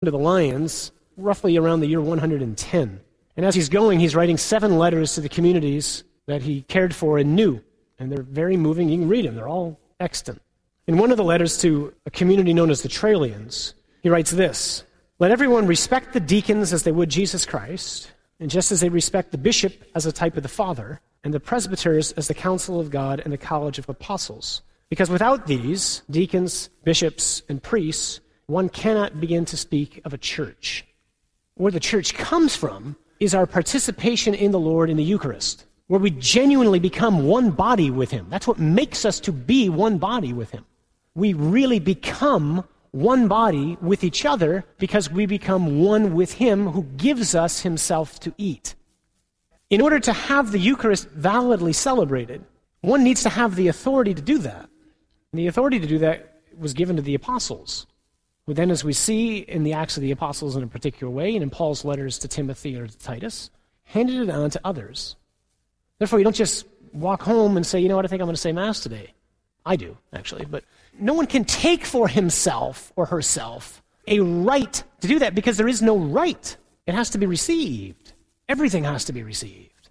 to the lions roughly around the year 110. And as he's going, he's writing 7 letters to the communities that he cared for and knew. And they're very moving. You can read them. They're all extant. In one of the letters to a community known as the Trallians, he writes this: "Let everyone respect the deacons as they would Jesus Christ, and just as they respect the bishop as a type of the Father, and the presbyters as the council of God and the college of apostles. Because without these, deacons, bishops, and priests, one cannot begin to speak of a church." Where the church comes from is our participation in the Lord in the Eucharist, where we genuinely become one body with Him. That's what makes us to be one body with Him. We really become one body with each other because we become one with Him who gives us Himself to eat. In order to have the Eucharist validly celebrated, one needs to have the authority to do that. And the authority to do that was given to the apostles, who then, as we see in the Acts of the Apostles in a particular way, and in Paul's letters to Timothy or to Titus, handed it on to others. Therefore, you don't just walk home and say, you know what, I think I'm going to say Mass today. I do, actually. But no one can take for himself or herself a right to do that because there is no right. It has to be received. Everything has to be received.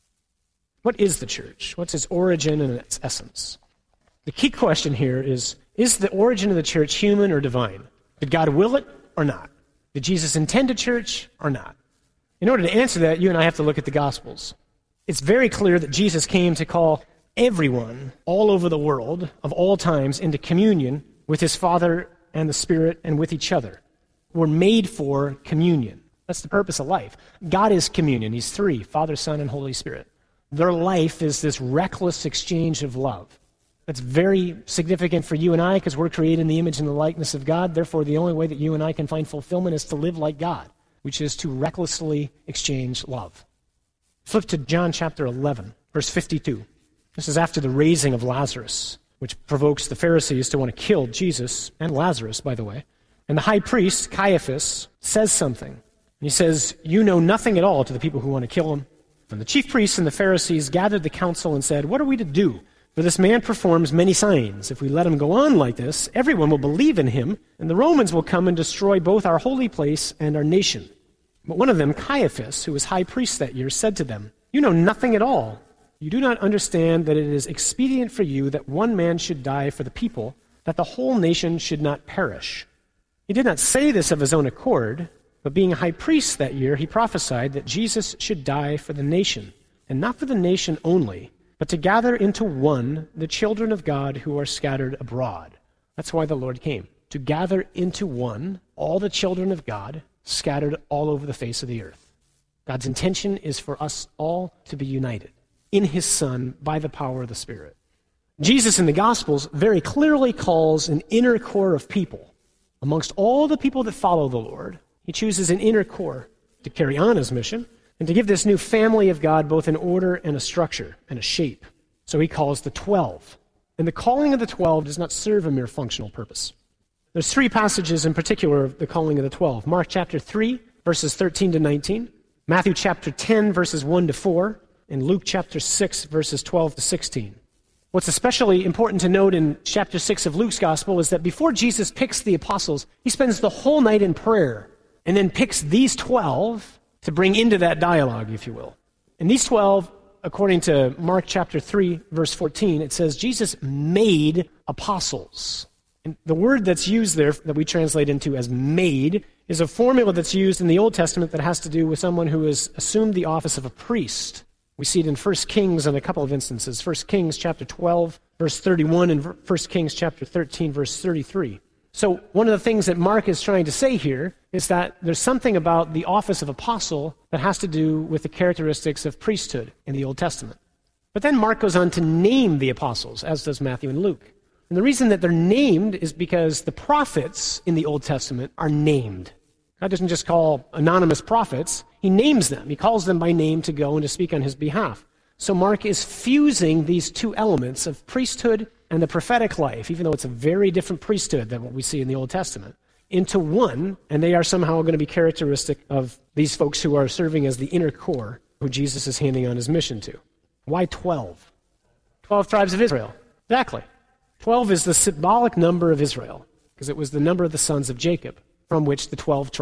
What is the church? What's its origin and its essence? The key question here is the origin of the church human or divine? Did God will it or not? Did Jesus intend a church or not? In order to answer that, you and I have to look at the Gospels. It's very clear that Jesus came to call everyone all over the world of all times into communion with His Father and the Spirit and with each other. We're made for communion. That's the purpose of life. God is communion. He's 3, Father, Son, and Holy Spirit. Their life is this reckless exchange of love. That's very significant for you and I because we're created in the image and the likeness of God. Therefore, the only way that you and I can find fulfillment is to live like God, which is to recklessly exchange love. Flip to John chapter 11, verse 52. This is after the raising of Lazarus, which provokes the Pharisees to want to kill Jesus and Lazarus, by the way. And the high priest, Caiaphas, says something. And he says, "You know nothing at all," to the people who want to kill him. And the chief priests and the Pharisees gathered the council and said, "What are we to do? For this man performs many signs. If we let him go on like this, everyone will believe in him, and the Romans will come and destroy both our holy place and our nation." But one of them, Caiaphas, who was high priest that year, said to them, "You know nothing at all. You do not understand that it is expedient for you that one man should die for the people, that the whole nation should not perish." He did not say this of his own accord, but being a high priest that year, he prophesied that Jesus should die for the nation, and not for the nation only, but to gather into one the children of God who are scattered abroad. That's why the Lord came, to gather into one all the children of God scattered all over the face of the earth. God's intention is for us all to be united in His Son by the power of the Spirit. Jesus in the Gospels very clearly calls an inner core of people. Amongst all the people that follow the Lord, He chooses an inner core to carry on His mission and to give this new family of God both an order and a structure and a shape. So He calls the 12. And the calling of the 12 does not serve a mere functional purpose. There's 3 passages in particular of the calling of the 12. Mark chapter 3, verses 13 to 19. Matthew chapter 10, verses 1 to 4. And Luke chapter 6, verses 12 to 16. What's especially important to note in chapter 6 of Luke's gospel is that before Jesus picks the apostles, He spends the whole night in prayer and then picks these 12 to bring into that dialogue, if you will. And these 12, according to Mark chapter 3, verse 14, it says Jesus made apostles. And the word that's used there that we translate into as made is a formula that's used in the Old Testament that has to do with someone who has assumed the office of a priest. We see it in 1 Kings in a couple of instances. 1 Kings chapter 12, verse 31, and 1 Kings chapter 13, verse 33. So one of the things that Mark is trying to say here is that there's something about the office of apostle that has to do with the characteristics of priesthood in the Old Testament. But then Mark goes on to name the apostles, as does Matthew and Luke. And the reason that they're named is because the prophets in the Old Testament are named. God doesn't just call anonymous prophets. He names them. He calls them by name to go and to speak on His behalf. So Mark is fusing these 2 elements of priesthood and the prophetic life, even though it's a very different priesthood than what we see in the Old Testament, into one, and they are somehow going to be characteristic of these folks who are serving as the inner core who Jesus is handing on His mission to. Why 12? 12 tribes of Israel. Exactly. 12 is the symbolic number of Israel, because it was the number of the sons of Jacob, from which the 12 tribes